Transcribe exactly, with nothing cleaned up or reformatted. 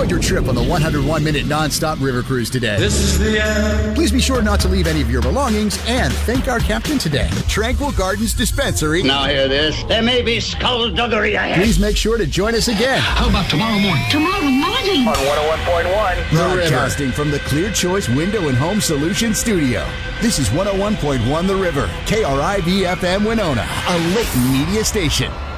Start your trip on the one hundred one minute nonstop river cruise today. This is the end. Please be sure not to leave any of your belongings and thank our captain today. Tranquil Gardens Dispensary. Now hear this. There may be skullduggery ahead. Please make sure to join us again. How about tomorrow morning? Tomorrow morning. On one oh one point one. Broadcasting from the Clear Choice Window and Home Solutions Studio. This is one oh one point one The River, K R I V F M Winona, a Layton media station.